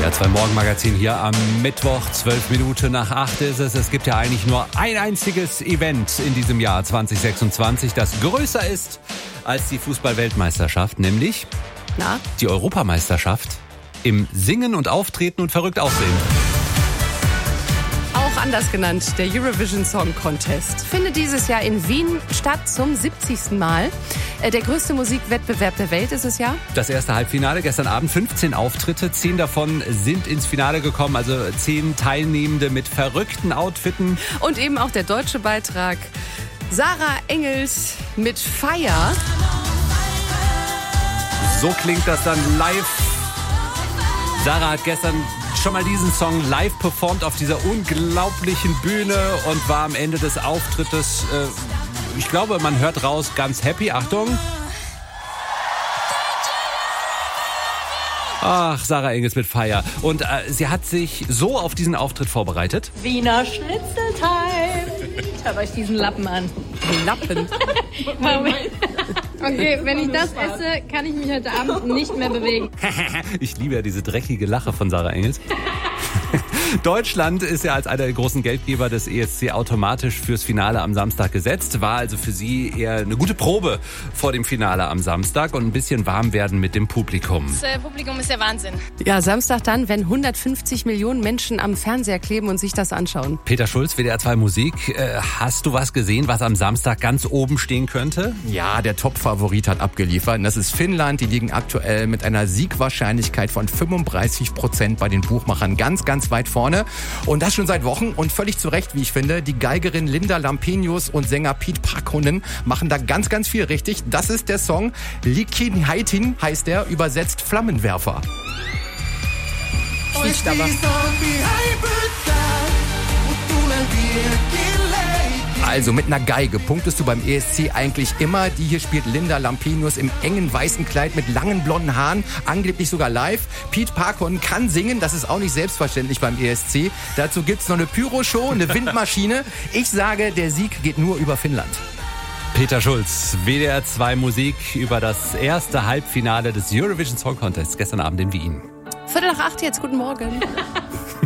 WDR 2 Morgenmagazin hier am Mittwoch, 12 Minuten nach 8 ist es. Es gibt ja eigentlich nur ein einziges Event in diesem Jahr 2026, das größer ist als die Fußball-Weltmeisterschaft, nämlich die Europameisterschaft im Singen und Auftreten und verrückt aussehen. Auch anders genannt, der Eurovision Song Contest, findet dieses Jahr in Wien statt zum 70. Mal. Der größte Musikwettbewerb der Welt ist es ja. Das erste Halbfinale, gestern Abend 15 Auftritte, 10 davon sind ins Finale gekommen, also 10 Teilnehmende mit verrückten Outfitten. Und eben auch der deutsche Beitrag. Sarah Engels mit Fire. So klingt das dann live. Sarah hat gestern schon mal diesen Song live performt auf dieser unglaublichen Bühne und war am Ende des Auftrittes, ich glaube, man hört raus, ganz happy. Achtung. Ach, Sarah Engels mit Fire. Und sie hat sich so auf diesen Auftritt vorbereitet. Wiener Schnitzelteig. Hört euch diesen Lappen an. Lappen? Okay, wenn ich das esse, kann ich mich heute Abend nicht mehr bewegen. Ich liebe ja diese dreckige Lache von Sarah Engels. Deutschland ist ja als einer der großen Geldgeber des ESC automatisch fürs Finale am Samstag gesetzt. War also für sie eher eine gute Probe vor dem Finale am Samstag und ein bisschen warm werden mit dem Publikum. Das Publikum ist der Wahnsinn. Ja, Samstag dann, wenn 150 Millionen Menschen am Fernseher kleben und sich das anschauen. Peter Schulz, WDR 2 Musik. Hast du was gesehen, was am Samstag ganz oben stehen könnte? Ja, der Top-Favorit hat abgeliefert. Und das ist Finnland. Die liegen aktuell mit einer Siegwahrscheinlichkeit von 35% bei den Buchmachern ganz, ganz weit vorne. Und das schon seit Wochen und völlig zu Recht, wie ich finde. Die Geigerin Linda Lampenius und Sänger Pete Parkkonen machen da ganz, ganz viel richtig. Das ist der Song. Likinhaitin heißt der, übersetzt Flammenwerfer. Quietscht aber. Also mit einer Geige punktest du beim ESC eigentlich immer. Die hier spielt Linda Lampenius im engen weißen Kleid mit langen blonden Haaren, angeblich sogar live. Pete Parkkonen kann singen, das ist auch nicht selbstverständlich beim ESC. Dazu gibt's noch eine Pyroshow, eine Windmaschine. Ich sage, der Sieg geht nur über Finnland. Peter Schulz, WDR 2 Musik über das erste Halbfinale des Eurovision Song Contests gestern Abend in Wien. 7:45 jetzt, guten Morgen.